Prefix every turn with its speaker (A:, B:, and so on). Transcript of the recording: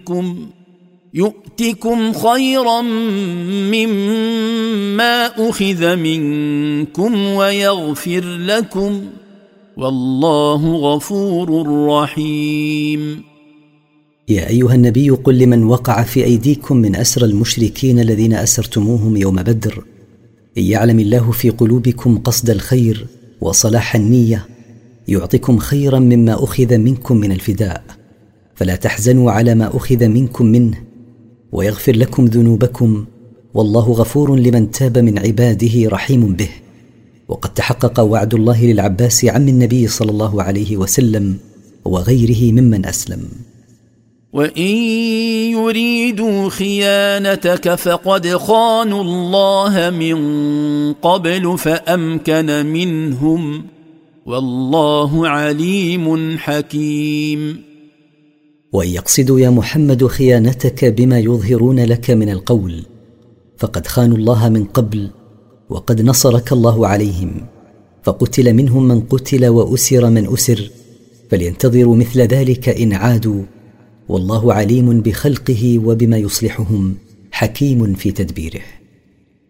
A: يؤتكم خيرا مما أخذ منكم ويغفر لكم والله غفور رحيم.
B: يا أيها النبي قل لمن وقع في أيديكم من أسرى المشركين الذين أسرتموهم يوم بدر: إن يعلم الله في قلوبكم قصد الخير وصلاح النية يعطكم خيرا مما أخذ منكم من الفداء، فلا تحزنوا على ما أخذ منكم منه ويغفر لكم ذنوبكم والله غفور لمن تاب من عباده رحيم به. وقد تحقق وعد الله للعباس عم النبي صلى الله عليه وسلم وغيره ممن أسلم.
A: وإن يريدوا خيانتك فقد خانوا الله من قبل فأمكن منهم والله عليم حكيم.
B: وإن يقصدوا يا محمد خيانتك بما يظهرون لك من القول فقد خانوا الله من قبل وقد نصرك الله عليهم، فقتل منهم من قتل وأسر من أسر، فلينتظروا مثل ذلك إن عادوا، والله عليم بخلقه وبما يصلحهم حكيم في تدبيره.